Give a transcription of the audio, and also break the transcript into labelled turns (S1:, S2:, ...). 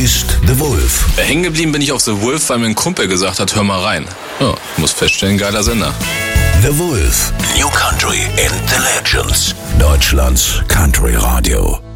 S1: ist The Wolf.
S2: Hängen geblieben bin ich auf The Wolf, weil mir ein Kumpel gesagt hat, hör mal rein. Ja, muss feststellen, geiler Sender.
S1: The Wolf. New Country and the Legends. Deutschlands Country Radio.